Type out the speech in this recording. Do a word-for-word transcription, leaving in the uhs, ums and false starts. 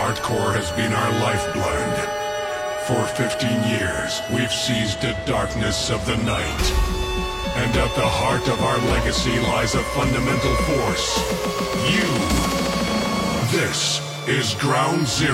Hardcore has been our lifeblood. For fifteen years, we've seized the darkness of the night. And at the heart of our legacy lies a fundamental force. You. This is Ground Zero.